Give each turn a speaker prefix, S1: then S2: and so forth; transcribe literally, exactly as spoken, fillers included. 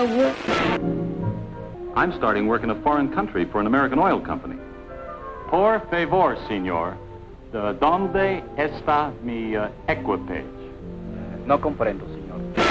S1: agua.
S2: I'm starting work in a foreign country for an American oil company.
S3: Por favor, señor, ¿dónde está mi uh, equipage?
S4: No comprendo, señor.